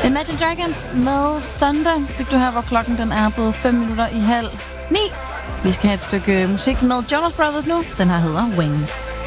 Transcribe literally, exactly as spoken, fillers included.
Imagine Dragons med Thunder fik du her, hvor klokken den er blevet fem minutter i halv ni. Vi skal have et stykke musik med Jonas Brothers nu. Den her hedder Wings.